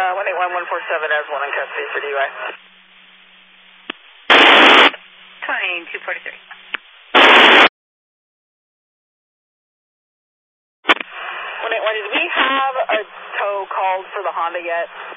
181-147 has one in custody for DUI. 2243. 181, did we have a tow called for the Honda yet?